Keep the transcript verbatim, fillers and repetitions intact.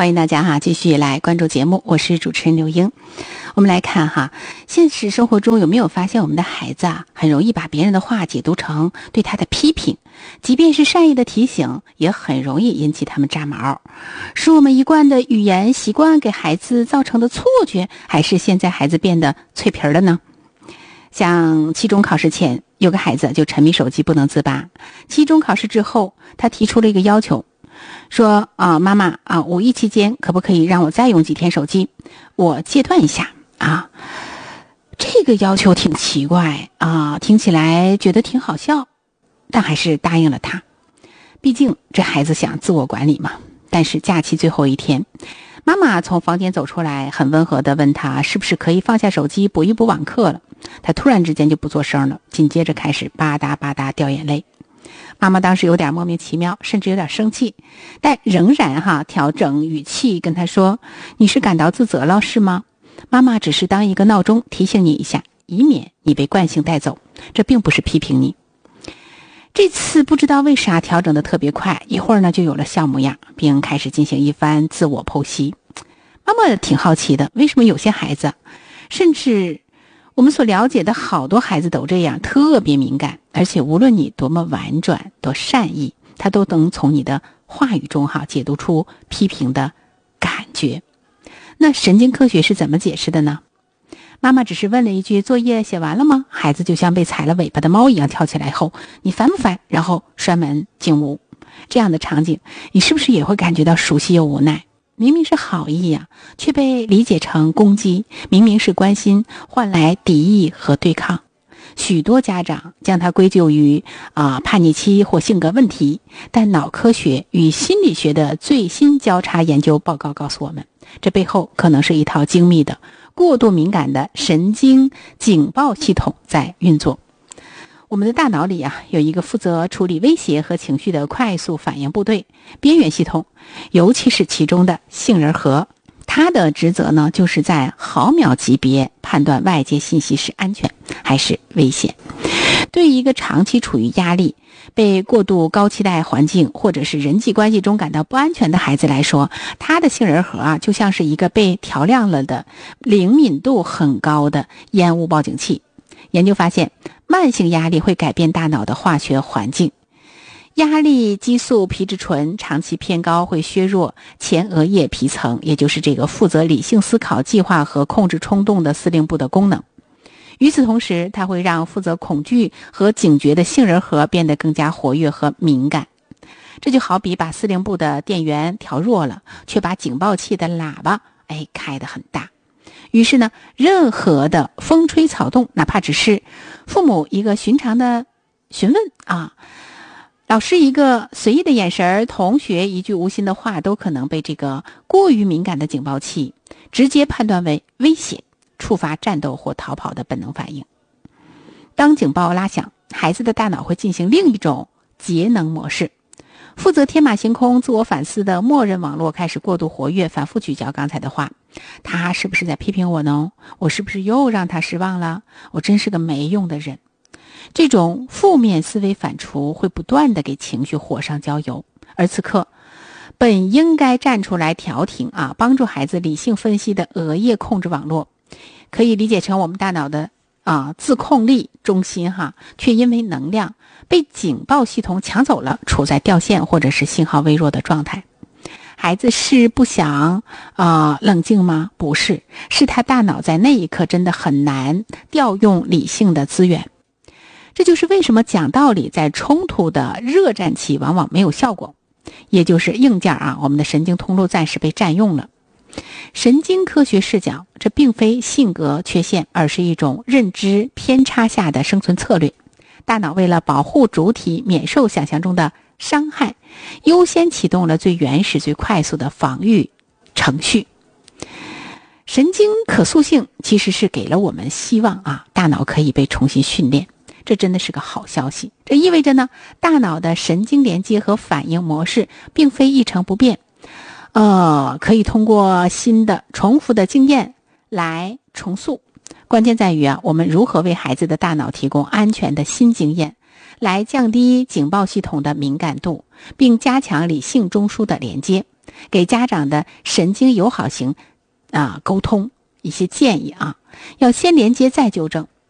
欢迎大家哈继续来关注节目，我是主持人刘英。我们来看哈，现实生活中有没有发现我们的孩子啊，很容易把别人的话解读成对他的批评，即便是善意的提醒，也很容易引起他们炸毛。是我们一贯的语言习惯给孩子造成的错觉，还是现在孩子变得脆皮了呢？像期中考试前，有个孩子就沉迷手机不能自拔。期中考试之后，他提出了一个要求，说啊，妈妈啊，五一期间可不可以让我再用几天手机，我戒断一下啊？这个要求挺奇怪啊，听起来觉得挺好笑，但还是答应了他。毕竟这孩子想自我管理嘛。但是假期最后一天，妈妈从房间走出来，很温和地问他是不是可以放下手机补一补网课了。他突然之间就不作声了，紧接着开始吧嗒吧嗒掉眼泪。妈妈当时有点莫名其妙，甚至有点生气，但仍然哈调整语气跟他说，你是感到自责了是吗？妈妈只是当一个闹钟提醒你一下，以免你被惯性带走，这并不是批评你。这次不知道为啥调整的特别快，一会儿呢就有了笑模样，并开始进行一番自我剖析。妈妈挺好奇的，为什么有些孩子，甚至我们所了解的好多孩子都这样，特别敏感，而且无论你多么婉转多善意，他都能从你的话语中哈解读出批评的感觉。那神经科学是怎么解释的呢？妈妈只是问了一句，作业写完了吗？孩子就像被踩了尾巴的猫一样跳起来后，你烦不烦？然后摔门进屋。这样的场景，你是不是也会感觉到熟悉又无奈？明明是好意呀、啊，却被理解成攻击；明明是关心，换来敌意和对抗。许多家长将它归咎于啊、呃、叛逆期或性格问题，但脑科学与心理学的最新交叉研究报告告诉我们，这背后可能是一套精密的过度敏感的神经警报系统在运作。我们的大脑里啊，有一个负责处理威胁和情绪的快速反应部队边缘系统，尤其是其中的杏仁核。它的职责呢，就是在毫秒级别判断外界信息是安全还是危险。对于一个长期处于压力、被过度高期待环境或者是人际关系中感到不安全的孩子来说，他的杏仁核啊，就像是一个被调亮了的灵敏度很高的烟雾报警器。研究发现，慢性压力会改变大脑的化学环境。压力激素皮质醇长期偏高会削弱前额叶皮层，也就是这个负责理性思考、计划和控制冲动的司令部的功能。与此同时，它会让负责恐惧和警觉的杏仁核变得更加活跃和敏感。这就好比把司令部的电源调弱了，却把警报器的喇叭哎开得很大。于是呢，任何的风吹草动，哪怕只是父母一个寻常的询问啊，老师一个随意的眼神，同学一句无心的话，都可能被这个过于敏感的警报器直接判断为威胁，触发战斗或逃跑的本能反应。当警报拉响，孩子的大脑会进行另一种节能模式，负责天马行空自我反思的默认网络开始过度活跃，反复咀嚼刚才的话。他是不是在批评我呢？我是不是又让他失望了？我真是个没用的人。这种负面思维反刍会不断地给情绪火上浇油，而此刻本应该站出来调停啊，帮助孩子理性分析的额叶控制网络，可以理解成我们大脑的啊自控力中心哈，却因为能量被警报系统抢走了，处在掉线或者是信号微弱的状态。孩子是不想啊、呃、冷静吗？不是，是他大脑在那一刻真的很难调用理性的资源。这就是为什么讲道理在冲突的热战期往往没有效果，也就是硬件啊，我们的神经通路暂时被占用了。神经科学视角，这并非性格缺陷，而是一种认知偏差下的生存策略。大脑为了保护主体免受想象中的伤害，优先启动了最原始最快速的防御程序。神经可塑性其实是给了我们希望啊，大脑可以被重新训练，这真的是个好消息。这意味着呢，大脑的神经连接和反应模式并非一成不变，呃，可以通过新的重复的经验来重塑。关键在于啊，我们如何为孩子的大脑提供安全的新经验，来降低警报系统的敏感度，并加强理性中枢的连接。 给家长的神经友好型啊沟通一些建议啊，要先连接再纠正，